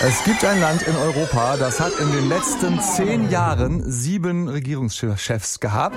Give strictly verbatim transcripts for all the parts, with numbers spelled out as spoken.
Es gibt ein Land in Europa, das hat in den letzten zehn Jahren sieben Regierungschefs gehabt.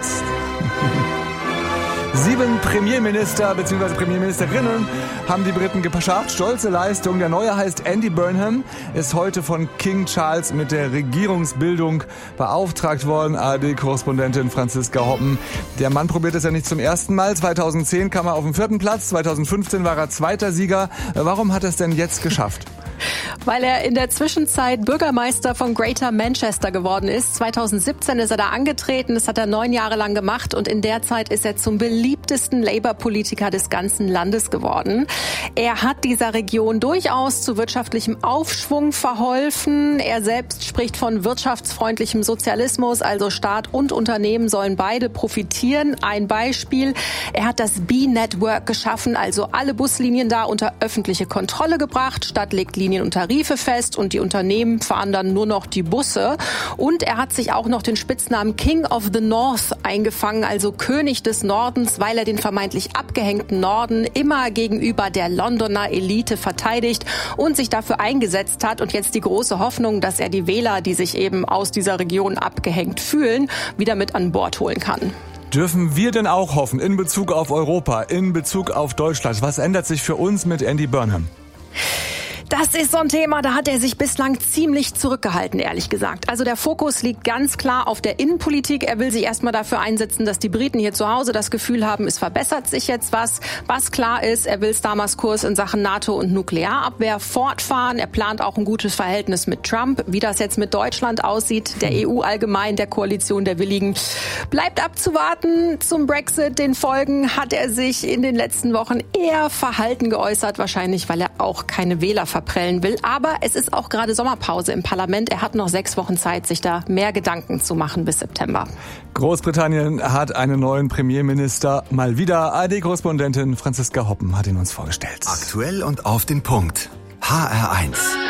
Sieben Premierminister bzw. Premierministerinnen haben die Briten geschafft. Stolze Leistung. Der Neue heißt Andy Burnham, ist heute von King Charles mit der Regierungsbildung beauftragt worden. A R D-Korrespondentin Franziska Hoppen. Der Mann probiert es ja nicht zum ersten Mal. zweitausendzehn kam er auf den vierten Platz, zweitausendfünfzehn war er zweiter Sieger. Warum hat er es denn jetzt geschafft? Weil er in der Zwischenzeit Bürgermeister von Greater Manchester geworden ist. zweitausendsiebzehn ist er da angetreten, das hat er neun Jahre lang gemacht und in der Zeit ist er zum beliebtesten Labour-Politiker des ganzen Landes geworden. Er hat dieser Region durchaus zu wirtschaftlichem Aufschwung verholfen. Er selbst spricht von wirtschaftsfreundlichem Sozialismus, also Staat und Unternehmen sollen beide profitieren. Ein Beispiel, er hat das B-Network geschaffen, also alle Buslinien da unter öffentliche Kontrolle gebracht. Stadt legt Linien und Tarife fest und die Unternehmen fahren dann nur noch die Busse. Und er hat sich auch noch den Spitznamen King of the North eingefangen, also König des Nordens, weil er den vermeintlich abgehängten Norden immer gegenüber der Londoner Elite verteidigt und sich dafür eingesetzt hat. Und jetzt die große Hoffnung, dass er die Wähler, die sich eben aus dieser Region abgehängt fühlen, wieder mit an Bord holen kann. Dürfen wir denn auch hoffen in Bezug auf Europa, in Bezug auf Deutschland? Was ändert sich für uns mit Andy Burnham? Das ist so ein Thema, da hat er sich bislang ziemlich zurückgehalten, ehrlich gesagt. Also der Fokus liegt ganz klar auf der Innenpolitik. Er will sich erstmal dafür einsetzen, dass die Briten hier zu Hause das Gefühl haben, es verbessert sich jetzt was. Was klar ist, er will Starmers Kurs in Sachen NATO und Nuklearabwehr fortfahren. Er plant auch ein gutes Verhältnis mit Trump. Wie das jetzt mit Deutschland aussieht, der E U allgemein, der Koalition der Willigen, bleibt abzuwarten. Zum Brexit, den Folgen, hat er sich in den letzten Wochen eher verhalten geäußert. Wahrscheinlich, weil er auch keine Wähler verprellen will. Aber es ist auch gerade Sommerpause im Parlament. Er hat noch sechs Wochen Zeit, sich da mehr Gedanken zu machen bis September. Großbritannien hat einen neuen Premierminister. Mal wieder A R D-Korrespondentin Franziska Hoppen hat ihn uns vorgestellt. Aktuell und auf den Punkt. H R eins.